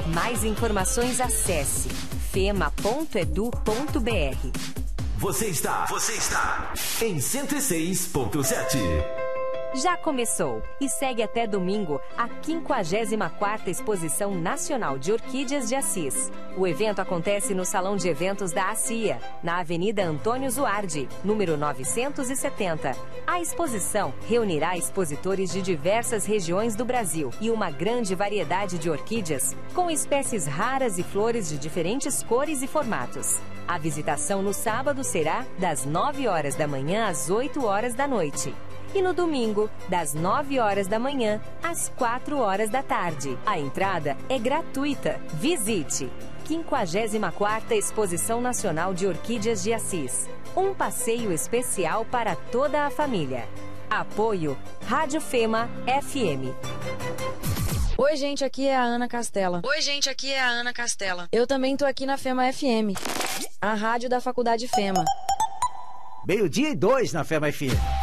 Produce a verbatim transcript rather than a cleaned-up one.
Mais informações acesse fema ponto edu ponto br. Você está, você está em cento e seis ponto sete. Já começou e segue até domingo a quinquagésima quarta Exposição Nacional de Orquídeas de Assis. O evento acontece no Salão de Eventos da ACIA, na Avenida Antônio Zuardi, número novecentos e setenta. A exposição reunirá expositores de diversas regiões do Brasil e uma grande variedade de orquídeas, com espécies raras e flores de diferentes cores e formatos. A visitação no sábado será das nove horas da manhã às oito horas da noite. E no domingo, das nove horas da manhã às quatro horas da tarde. A entrada é gratuita. Visite! quinquagésima quarta Exposição Nacional de Orquídeas de Assis. Um passeio especial para toda a família. Apoio Rádio Fema F M. Oi, gente, aqui é a Ana Castela. Oi, gente, aqui é a Ana Castela. Eu também tô aqui na Fema F M, a rádio da Faculdade Fema. Meio-dia e dois na Fema F M.